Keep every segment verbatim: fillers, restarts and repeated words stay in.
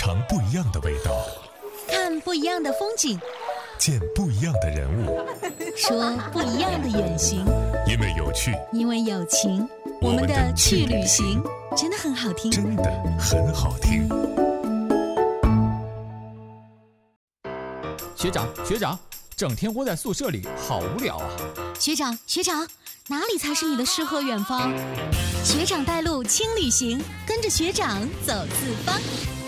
尝不一样的味道， 看不一样的风景， 见不一样的人物， 说不一样的远行。 因为有趣， 因为有情，我们的去旅行真的很好听， 真的很好听。 学长，学长，整天窝在宿舍里，好无聊啊！ 学长，学长，哪里才是你的诗和远方？学长带路轻旅行，跟着学长走四方。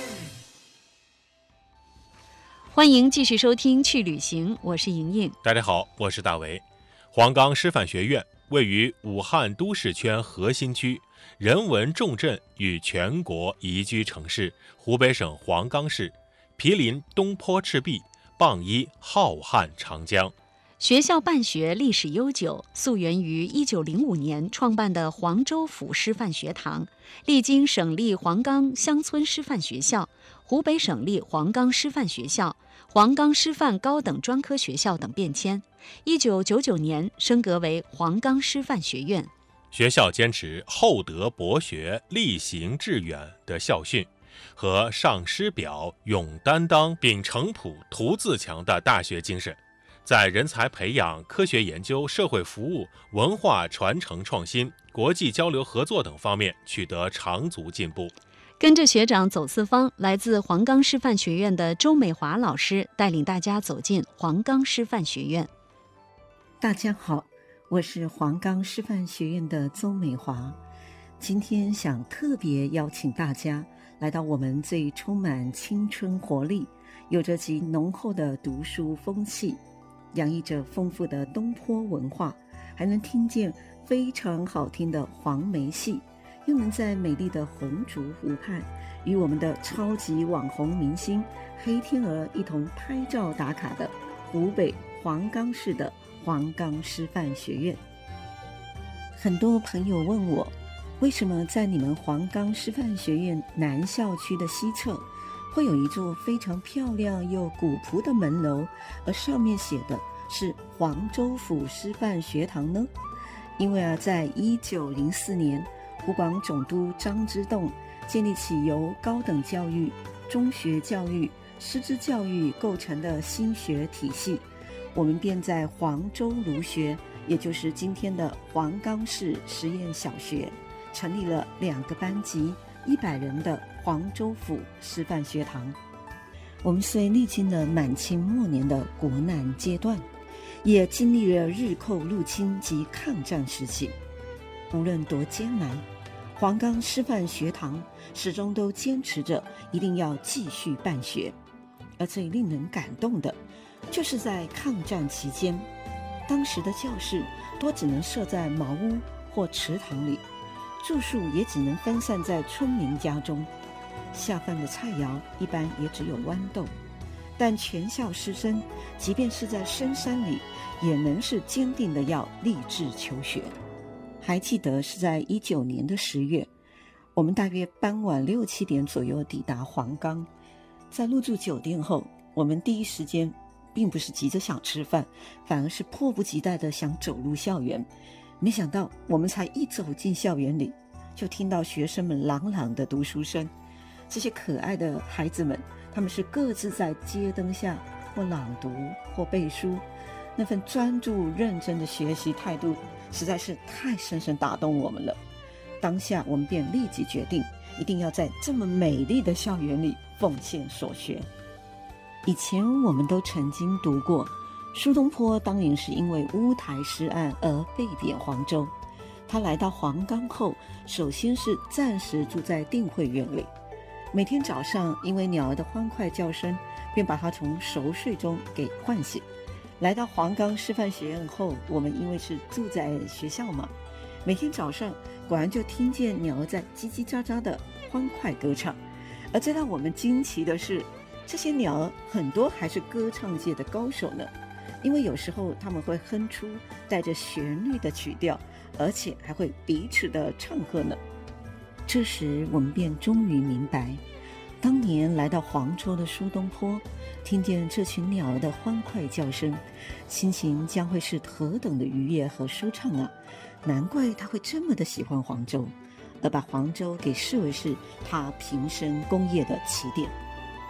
欢迎继续收听去旅行，我是莹莹。 大家好，我是大为。黄冈师范学院位于武汉都市圈核心区，人文重镇与全国宜居城市湖北省黄冈市，毗邻东坡赤壁，傍依浩瀚长江。 学校办学历史悠久，溯源于一九零五年创办的黄州府师范学堂，历经省立黄冈乡村师范学校、湖北省立黄冈师范学校、黄冈师范高等专科学校等变迁。一九九九年升格为黄冈师范学院。 学校坚持厚德博学、厉行致远的校训和上师表、勇担当、秉诚朴、图自强的大学精神，在人才培养、科学研究、社会服务、文化传承创新、国际交流合作等方面取得长足进步。 跟着学长走四方，来自黄冈师范学院的周美华老师带领大家走进黄冈师范学院。 大家好，我是黄冈师范学院的周美华。今天想特别邀请大家来到我们最充满青春活力、有着极浓厚的读书风气，洋溢着丰富的东坡文化，还能听见非常好听的黄梅戏，又能在美丽的红竹湖畔与我们的超级网红明星黑天鹅一同拍照打卡的湖北黄冈市的黄冈师范学院。很多朋友问我，为什么在你们黄冈师范学院南校区的西侧会有一座非常漂亮又古朴的门楼，而上面写的是黄州府师范学堂呢？因为啊，在一九零四年，湖广总督张之洞建立起由高等教育、中学教育、师资教育构成的新学体系，我们便在黄州儒学，也就是今天的黄冈市实验小学，成立了两个班级一百人的黄州府师范学堂。我们虽历经了满清末年的国难阶段，也经历了日寇入侵及抗战时期，无论多艰难，黄冈师范学堂始终都坚持着一定要继续办学。而最令人感动的，就是在抗战期间，当时的教室多只能设在茅屋或池塘里，住宿也只能分散在村民家中，下饭的菜肴一般也只有豌豆，但全校师生即便是在深山里，也能是坚定的要立志求学。还记得是在一九年的十月，我们大约傍晚六七点左右抵达黄冈，在入住酒店后，我们第一时间并不是急着想吃饭，反而是迫不及待地想走入校园。没想到我们才一走进校园里，就听到学生们朗朗的读书声。这些可爱的孩子们，他们是各自在街灯下或朗读或背书，那份专注认真的学习态度实在是太深深打动我们了。当下我们便立即决定，一定要在这么美丽的校园里奉献所学。以前我们都曾经读过，苏东坡当年是因为乌台诗案而被贬黄州。他来到黄冈后，首先是暂时住在定慧院里，每天早上因为鸟儿的欢快叫声，便把他从熟睡中给唤醒。来到黄冈师范学院后，我们因为是住在学校嘛，每天早上果然就听见鸟儿在叽叽喳喳的欢快歌唱。而最让我们惊奇的是，这些鸟儿很多还是歌唱界的高手呢，因为有时候他们会哼出带着旋律的曲调，而且还会彼此的唱和呢。这时我们便终于明白，当年来到黄州的苏东坡，听见这群鸟儿的欢快叫声，心情将会是何等的愉悦和舒畅啊！难怪他会这么的喜欢黄州，而把黄州给视为是他平生功业的起点。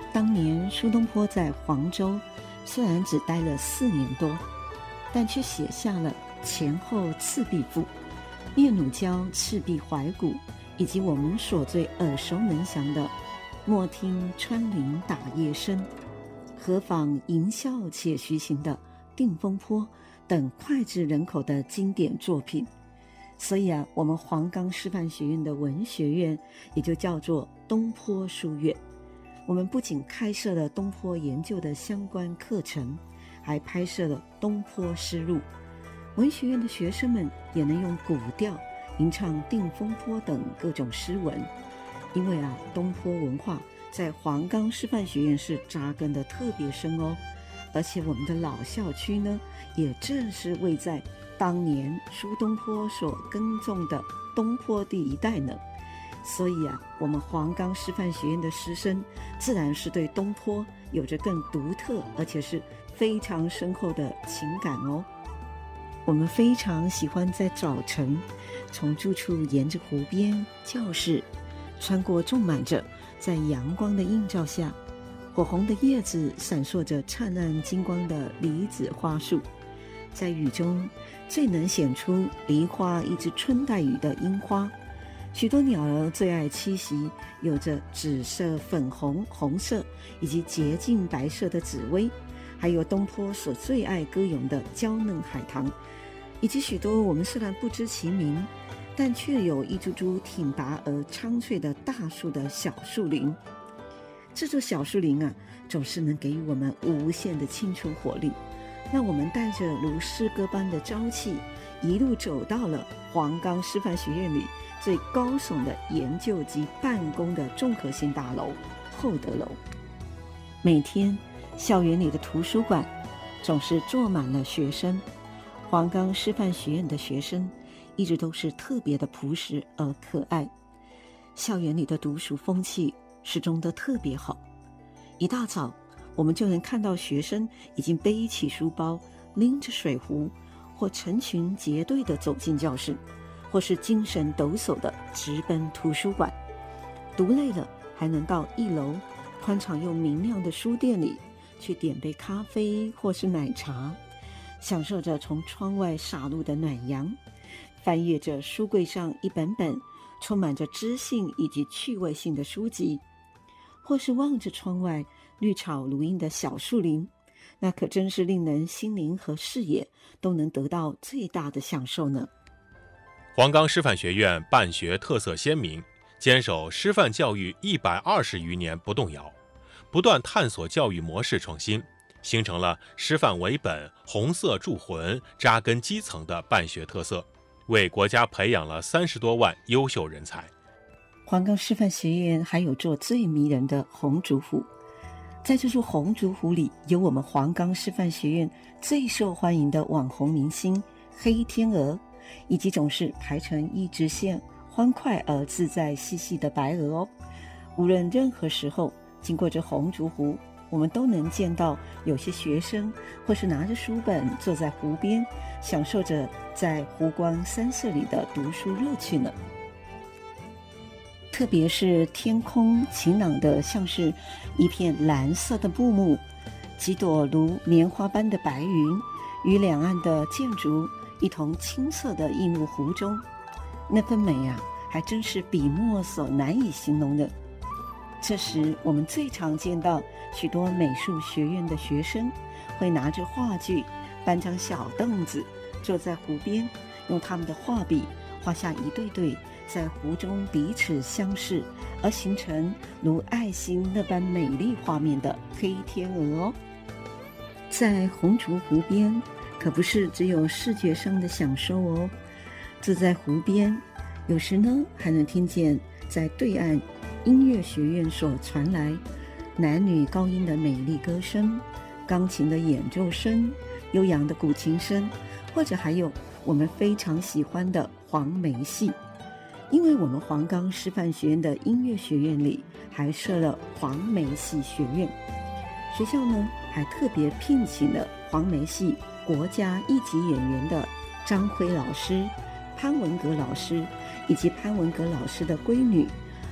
当年苏东坡在黄州虽然只待了四年多，但却写下了前后赤壁赋、聂鲁交赤壁怀古，以及我们所最耳熟能详的莫听穿林打叶声，何妨吟啸且徐行的定风波等脍炙人口的经典作品。所以啊，我们黄冈师范学院的文学院也就叫做东坡书院。我们不仅开设了东坡研究的相关课程，还拍摄了东坡诗录，文学院的学生们也能用古调吟唱定风波等各种诗文。因为啊，东坡文化在黄冈师范学院是扎根的特别深哦，而且我们的老校区呢，也正是位在当年苏东坡所耕种的东坡地一带呢。所以啊，我们黄冈师范学院的师生自然是对东坡有着更独特而且是非常深厚的情感哦。我们非常喜欢在早晨从住处沿着湖边、教室，穿过种满着在阳光的映照下火红的叶子闪烁着灿烂金光的梨子花树，在雨中最能显出梨花一枝春带雨的樱花，许多鸟儿最爱栖息有着紫色、粉红、红色以及洁净白色的紫薇，还有东坡所最爱歌咏的娇嫩海棠，以及许多我们虽然不知其名，但却有一株株挺拔而苍翠的大树的小树林。这座小树林啊，总是能给予我们无限的青春活力，让我们带着如诗歌般的朝气，一路走到了黄冈师范学院里最高耸的研究及办公的综合性大楼厚德楼。每天校园里的图书馆总是坐满了学生，黄冈师范学院的学生一直都是特别的朴实而可爱，校园里的读书风气始终都特别好。一大早我们就能看到学生已经背起书包，拎着水壶，或成群结队地走进教室，或是精神抖擞地直奔图书馆。读累了还能到一楼宽敞又明亮的书店里去点杯咖啡或是奶茶，享受着从窗外洒入的暖阳，翻阅着书柜上一本本充满着知性以及趣味性的书籍，或是望着窗外绿草如茵的小树林，那可真是令人心灵和视野都能得到最大的享受呢。 黄冈师范学院办学特色鲜明，坚守师范教育一百二十余年不动摇，不断探索教育模式创新，形成了师范为本、红色铸魂、扎根基层的办学特色，为国家培养了三十多万优秀人才。 黄冈师范学院还有座最迷人的红竹湖，在这座红竹湖里，有我们黄冈师范学院最受欢迎的网红明星黑天鹅，以及总是排成一直线、欢快而自在嬉戏的白鹅哦。无论任何时候经过这红竹湖，我们都能见到有些学生或是拿着书本坐在湖边，享受着在湖光山色里的读书乐趣呢。特别是天空晴朗的像是一片蓝色的布幕，几朵如棉花般的白云与两岸的建筑一同青涩地映入湖中，那份美啊，还真是笔墨所难以形容的。这时我们最常见到许多美术学院的学生会拿着画具，搬张小凳子，坐在湖边，用他们的画笔画下一对对在湖中彼此相视而形成如爱心那般美丽画面的黑天鹅哦。在红竹湖边可不是只有视觉上的享受哦，坐在湖边，有时呢还能听见在对岸音乐学院所传来男女高音的美丽歌声，钢琴的演奏声，悠扬的古琴声，或者还有我们非常喜欢的黄梅戏。因为我们黄冈师范学院的音乐学院里还设了黄梅戏学院，学校呢还特别聘请了黄梅戏国家一级演员的张辉老师、潘文革老师以及潘文革老师的闺女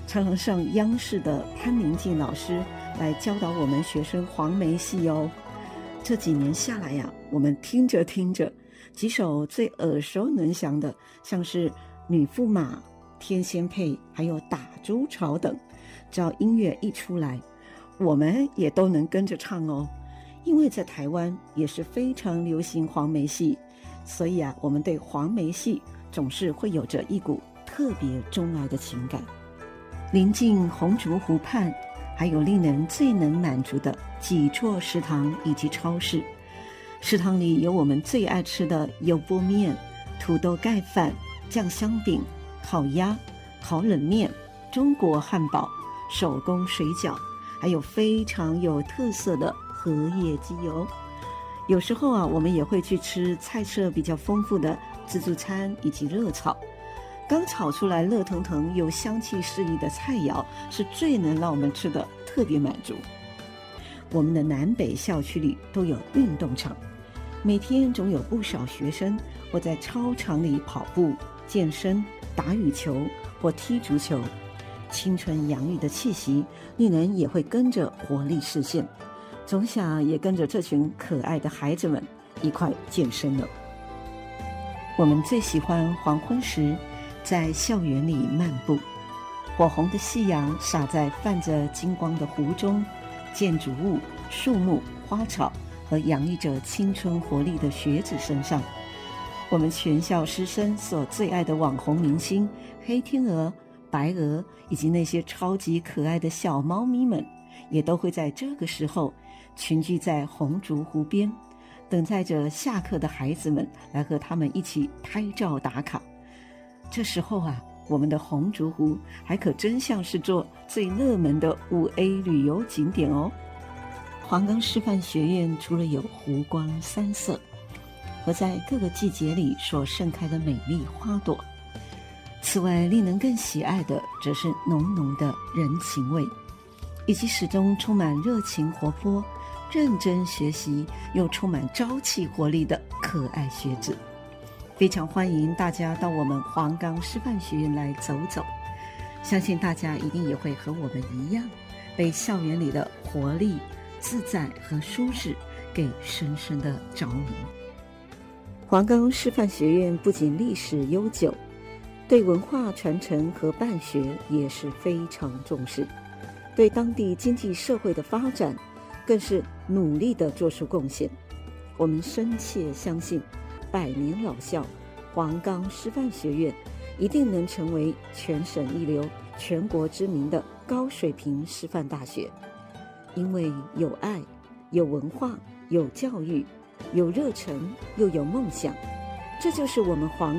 常常上央视的潘宁静老师来教导我们学生黄梅戏哦。这几年下来呀、啊，我们听着听着，几首最耳熟能详的，像是《女驸马》、《天仙配》还有《打猪潮》等，只要音乐一出来，我们也都能跟着唱哦。因为在台湾也是非常流行黄梅戏，所以啊，我们对黄梅戏总是会有着一股特别钟爱的情感。临近红竹湖畔，还有令人最能满足的几座食堂以及超市。食堂里有我们最爱吃的油波面、土豆盖饭、酱香饼、烤鸭、烤冷面、中国汉堡、手工水饺，还有非常有特色的荷叶鸡油。有时候啊，我们也会去吃菜色比较丰富的自助餐以及热炒。刚炒出来热腾腾又香气四溢的菜肴，是最能让我们吃的特别满足。我们的南北校区里都有运动场，每天总有不少学生会在操场里跑步、健身、打羽球或踢足球。青春洋溢的气息，令人也会跟着活力视线，总想也跟着这群可爱的孩子们一块健身了。我们最喜欢黄昏时在校园里漫步，火红的夕阳洒在泛着金光的湖中，建筑物、树木、花草和洋溢着青春活力的学子身上。我们全校师生所最爱的网红明星黑天鹅、白鹅以及那些超级可爱的小猫咪们，也都会在这个时候群聚在红竹湖边，等待着下课的孩子们来和他们一起拍照打卡。这时候啊，我们的红竹湖还可真像是座最热门的五 A 旅游景点哦。黄冈师范学院除了有湖光山色和在各个季节里所盛开的美丽花朵，此外令人更喜爱的则是浓浓的人情味，以及始终充满热情活泼、认真学习又充满朝气活力的可爱学子。非常欢迎大家到我们黄冈师范学院来走走，相信大家一定也会和我们一样，被校园里的活力、自在和舒适给深深的着迷。黄冈师范学院不仅历史悠久，对文化传承和办学也是非常重视，对当地经济社会的发展更是努力地做出贡献。我们深切相信，百年老校黄冈师范学院一定能成为全省一流、全国知名的高水平师范大学。因为有爱、有文化、有教育、有热忱，又有梦想，这就是我们黄